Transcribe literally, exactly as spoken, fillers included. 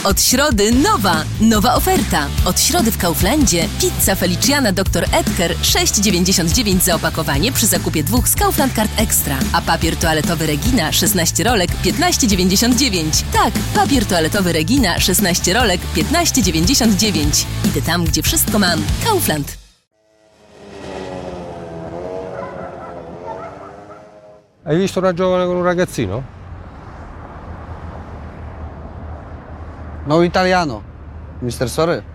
Od środy nowa, nowa oferta. Od środy w Kauflandzie pizza Feliciana doktor Edgar sześć dziewięćdziesiąt dziewięć za opakowanie przy zakupie dwóch z Kaufland Card Extra. A papier toaletowy Regina szesnaście rolek piętnaście dziewięćdziesiąt dziewięć. Tak, papier toaletowy Regina szesnaście rolek piętnaście dziewięćdziesiąt dziewięć. Idę tam, gdzie wszystko mam. Kaufland. Hai visto una giovane con un ragazzino? No italiano, mister Sorry.